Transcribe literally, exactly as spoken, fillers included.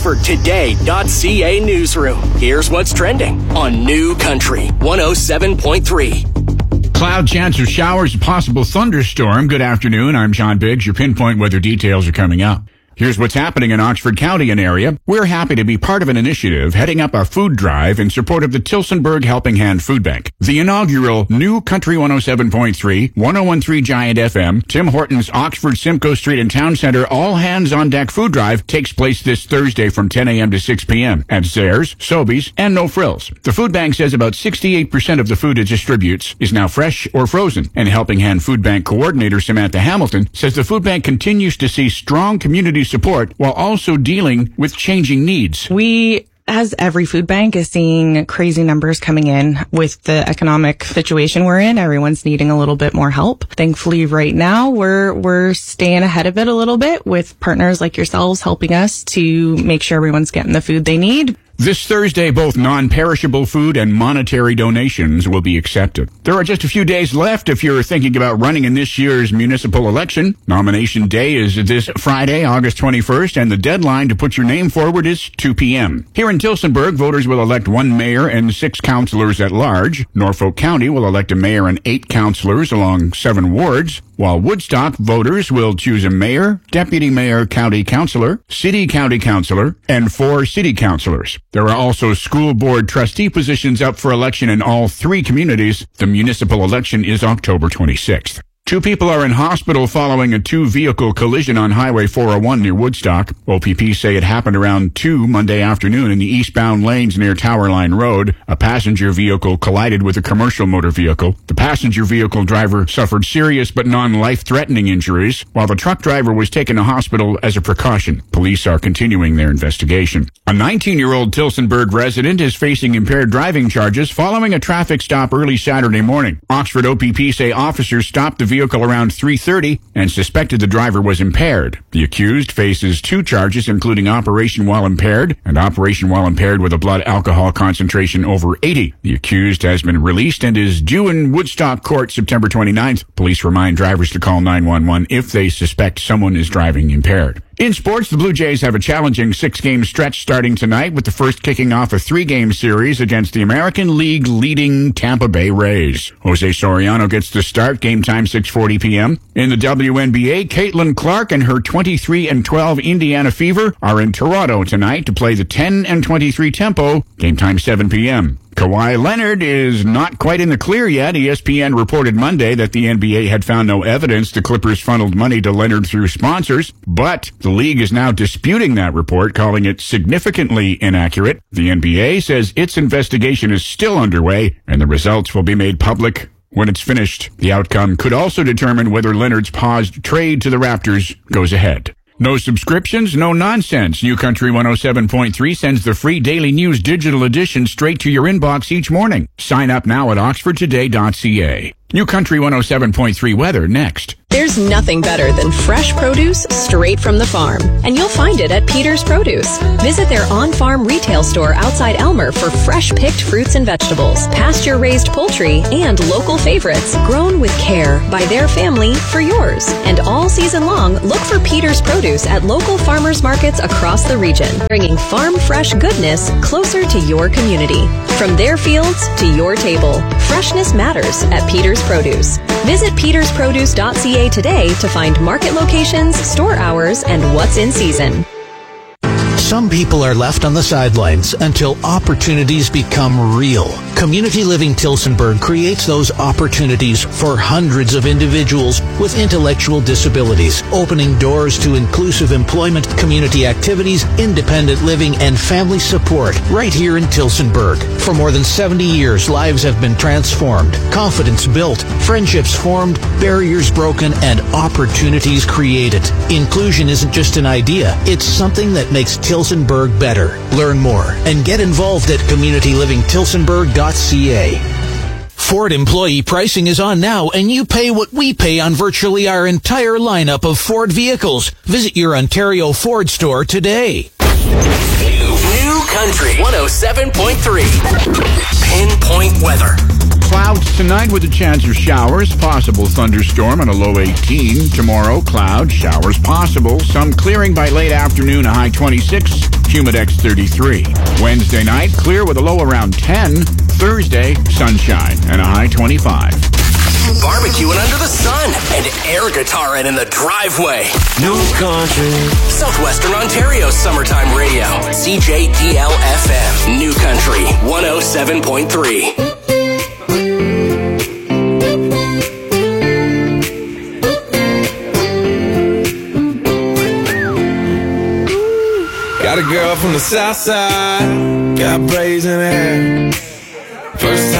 Oxford Today dot C A newsroom. Here's what's trending on New Country one oh seven point three. Cloud chance of showers, a possible thunderstorm. Good afternoon. I'm John Biggs. Your pinpoint weather details are coming up. Here's what's happening in Oxford County and area. We're happy to be part of an initiative heading up a food drive in support of the Tillsonburg Helping Hand Food Bank. The inaugural New Country one oh seven point three, one oh one point three Giant F M, Tim Hortons, Oxford, Simcoe Street, and Town Center All Hands on Deck food drive takes place this Thursday from ten a.m. to six p.m. at Zehrs, Sobeys, and No Frills. The food bank says about sixty-eight percent of the food it distributes is now fresh or frozen. And Helping Hand Food Bank coordinator Samantha Hamilton says the food bank continues to see strong community support while also dealing with changing needs. We, as every food bank, is seeing crazy numbers coming in with the economic situation we're in. Everyone's needing a little bit more help. Thankfully, right now, we're we're staying ahead of it a little bit with partners like yourselves helping us to make sure everyone's getting the food they need. This Thursday, both non-perishable food and monetary donations will be accepted. There are just a few days left if you're thinking about running in this year's municipal election. Nomination day is this Friday, August twenty-first, and the deadline to put your name forward is two p.m. Here in Tillsonburg, voters will elect one mayor and six councilors at large. Norfolk County will elect a mayor and eight councilors along seven wards, while Woodstock voters will choose a mayor, deputy mayor, county councilor, city county councilor, and four city councilors. There are also school board trustee positions up for election in all three communities. The municipal election is October twenty-sixth. Two people are in hospital following a two-vehicle collision on Highway four oh one near Woodstock. O P P say it happened around two Monday afternoon in the eastbound lanes near Tower Line Road. A passenger vehicle collided with a commercial motor vehicle. The passenger vehicle driver suffered serious but non-life-threatening injuries, while the truck driver was taken to hospital as a precaution. Police are continuing their investigation. A nineteen-year-old Tillsonburg resident is facing impaired driving charges following a traffic stop early Saturday morning. Oxford O P P say officers stopped the vehicle around three thirty and suspected the driver was impaired. The accused faces two charges, including operation while impaired and operation while impaired with a blood alcohol concentration over eighty. The accused has been released and is due in Woodstock Court September twenty-ninth. Police remind drivers to call nine one one if they suspect someone is driving impaired. In sports, the Blue Jays have a challenging six-game stretch starting tonight, with the first kicking off a three-game series against the American League leading Tampa Bay Rays. Jose Soriano gets the start, game time six forty p.m. In the W N B A, Caitlin Clark and her twenty-three and twelve Indiana Fever are in Toronto tonight to play the ten and twenty-three Tempo, game time seven p.m. Kawhi Leonard is not quite in the clear yet. E S P N reported Monday that the N B A had found no evidence the Clippers funneled money to Leonard through sponsors, but the league is now disputing that report, calling it significantly inaccurate. The N B A says its investigation is still underway, and the results will be made public when it's finished. The outcome could also determine whether Leonard's paused trade to the Raptors goes ahead. No subscriptions, no nonsense. New Country one oh seven point three sends the free Daily News digital edition straight to your inbox each morning. Sign up now at Oxford Today dot C A. New Country one oh seven point three weather next. There's nothing better than fresh produce straight from the farm, and you'll find it at Peter's Produce. Visit their on-farm retail store outside Elmer for fresh picked fruits and vegetables, pasture-raised poultry, and local favorites grown with care by their family for yours. And all season long, look for Peter's Produce at local farmers markets across the region, bringing farm fresh goodness closer to your community. From their fields to your table, freshness matters at Peter's Produce. Visit peters produce dot c a today to find market locations, store hours, and what's in season. Some people are left on the sidelines until opportunities become real. Community Living Tillsonburg creates those opportunities for hundreds of individuals with intellectual disabilities, opening doors to inclusive employment, community activities, independent living, and family support right here in Tillsonburg. For more than seventy years, lives have been transformed, confidence built, friendships formed, barriers broken, and opportunities created. Inclusion isn't just an idea, it's something that makes Tillsonburg better. Learn more and get involved at community living tillsonburg dot c a. Ford employee pricing is on now, and you pay what we pay on virtually our entire lineup of Ford vehicles. Visit your Ontario Ford store today. New, New Country one oh seven point three. Pinpoint weather. Clouds tonight with a chance of showers, possible thunderstorm and a low eighteen. Tomorrow, clouds, showers possible, some clearing by late afternoon, a high twenty-six. Humidex thirty-three. Wednesday night, clear with a low around ten. Thursday, sunshine and a high twenty-five. Barbecuing under the sun and air guitaring in the driveway. New country. Southwestern Ontario's summertime radio. C J D L F M. New Country one oh seven point three. Got a girl from the south side, got braids in her hair. First time